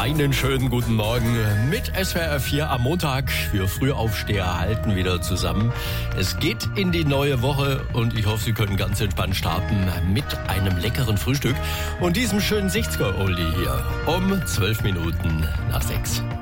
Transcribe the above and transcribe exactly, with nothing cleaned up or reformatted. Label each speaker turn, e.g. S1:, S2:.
S1: Einen schönen guten Morgen mit S W R vier am Montag. Wir Frühaufsteher halten wieder zusammen. Es geht in die neue Woche und ich hoffe, Sie können ganz entspannt starten mit einem leckeren Frühstück und diesem schönen sechziger-Oldie hier um zwölf Minuten nach sechs.